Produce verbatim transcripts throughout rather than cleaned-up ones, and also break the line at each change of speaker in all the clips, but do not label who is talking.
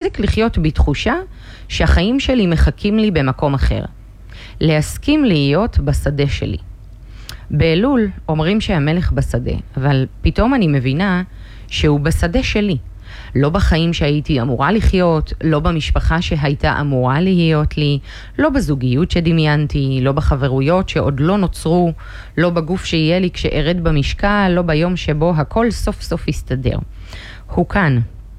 להפסיק לחיות בתחושה שהחיים שלי מחכים לי במקום אחר. להסכים להיות בשדה שלי. באלול אומרים שהמלך בשדה, אבל פתאום אני מבינה שהוא בשדה שלי. לא בחיים שהייתי אמורה לחיות, לא במשפחה שהייתה אמורה להיות לי, לא בזוגיות שדמיינתי, לא בחברויות שעוד לא נוצרו, לא בגוף שיהיה לי כשארד במשקל, לא ביום שבו הכל סוף סוף יסתדר. הוא כאן,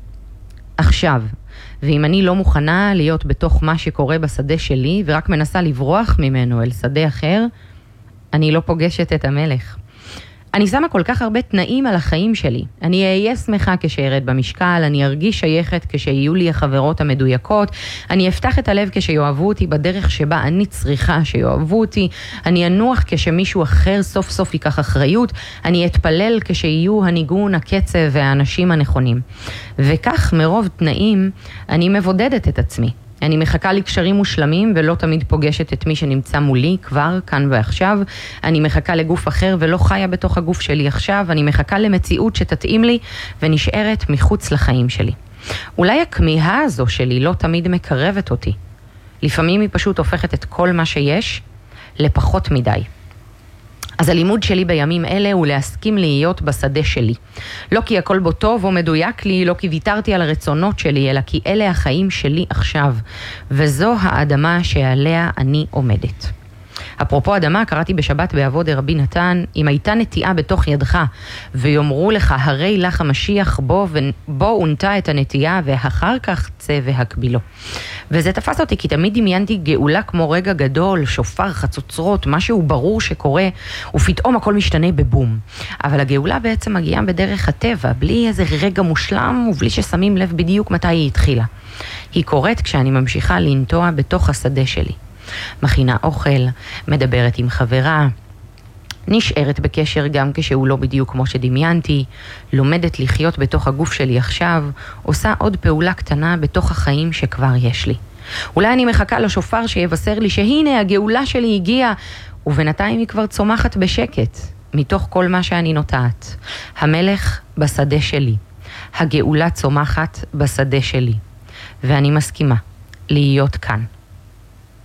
עכשיו, ואם אני לא מוכנה להיות בתוך מה שקורה בשדה שלי ורק מנסה לברוח ממנו אל שדה אחר, אני לא פוגשת את המלך. אני שמה כל כך הרבה תנאים על החיים שלי. אני אהיה שמחה כשארד במשקל, אני ארגיש שייכת כשיהיו לי החברות המדויקות, אני אפתח את הלב כשיואהבו אותי בדרך שבה אני צריכה שיואהבו אותי, אני אנוח כשמישהו אחר סוף סוף ייקח אחריות, אני אתפלל כשיהיו הניגון, הקצב והאנשים הנכונים. וכך מרוב תנאים אני מבודדת את עצמי. אני מחכה לקשרים מושלמים ולא תמיד פוגשת את מי שנמצא מולי כבר, כאן ועכשיו. אני מחכה לגוף אחר ולא חיה בתוך הגוף שלי עכשיו. אני מחכה למציאות שתתאים לי ונשארת מחוץ לחיים שלי. אולי הכמיהה הזו שלי לא תמיד מקרבת אותי. לפעמים היא פשוט הופכת את כל מה שיש לפחות מדי. אז הלימוד שלי בימים אלה הוא להסכים להיות בשדה שלי. לא כי הכל בו טוב או מדויק לי, לא כי ויתרתי על הרצונות שלי, אלא כי אלה החיים שלי עכשיו. וזו האדמה שעליה אני עומדת. אפרופו אדמה, קראתי בשבת בעבוד רבי נתן, אם הייתה נטיעה בתוך ידך, ויאמרו לך, הרי לך המשיח בו, ובו עונתה את הנטיעה, ואחר כך צא והקבילו. וזה תפס אותי, כי תמיד דמיינתי גאולה כמו רגע גדול, שופר, חצוצרות, משהו ברור שקורה, ופתאום הכל משתנה בבום. אבל הגאולה בעצם מגיעה בדרך הטבע, בלי איזה רגע מושלם, ובלי ששמים לב בדיוק מתי היא התחילה. היא קורית כשאני ממשיכה לנטוע בתוך השדה שלי. מכינה אוכל, מדברת עם חברה, נשארת בקשר גם כשהוא לא בדיוק כמו שדמיינתי, לומדת לחיות בתוך הגוף שלי עכשיו, עושה עוד פעולה קטנה בתוך החיים שכבר יש לי. אולי אני מחכה לשופר שיבשר לי שהנה הגאולה שלי הגיעה, ובינתיים היא כבר צומחת בשקט, מתוך כל מה שאני נוטעת. המלך בשדה שלי, הגאולה צומחת בשדה שלי, ואני מסכימה להיות כאן.